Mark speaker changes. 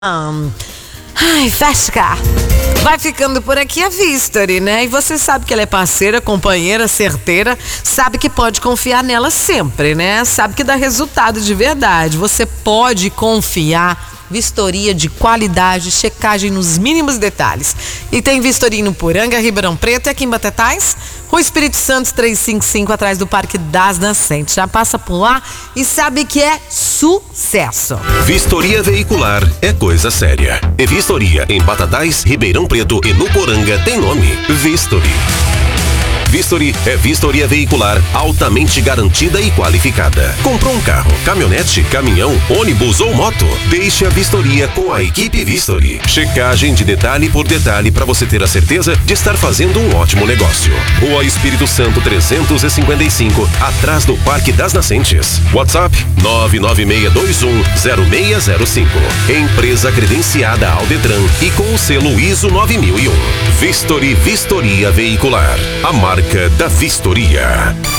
Speaker 1: Fesca, vai ficando por aqui a Vistory, né? E você sabe que ela é parceira, companheira, certeira, sabe que pode confiar nela sempre, né? Sabe que dá resultado de verdade, você pode confiar. Vistoria de qualidade, checagem nos mínimos detalhes. E tem Vistoria no Poranga, Ribeirão Preto e aqui em Batatais, Rua Espírito Santo 355, atrás do Parque das Nascentes. Já passa por lá e sabe que é sucesso.
Speaker 2: Vistoria veicular é coisa séria. E Vistoria em Batatais, Ribeirão Preto e no Poranga tem nome: Vistory. Vistory é vistoria veicular altamente garantida e qualificada. Comprou um carro, caminhonete, caminhão, ônibus ou moto? Deixe a vistoria com a equipe Vistory. Checagem de detalhe por detalhe para você ter a certeza de estar fazendo um ótimo negócio. Rua Espírito Santo 355, atrás do Parque das Nascentes. WhatsApp 996210605. Empresa credenciada ao Detran e com o selo ISO 9001. Vistory Vistoria Veicular. A marca da Vistoria.